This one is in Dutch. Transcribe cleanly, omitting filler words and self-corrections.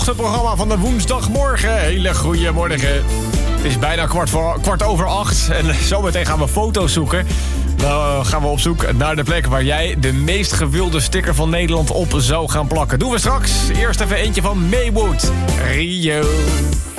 ochtendprogramma van de woensdagmorgen. Hele goede morgen. Het is bijna 7:15 en zometeen gaan we foto's zoeken. Dan gaan we op zoek naar de plek waar jij de meest gewilde sticker van Nederland op zou gaan plakken. Doen we straks. Eerst even eentje van Maywood. Rio.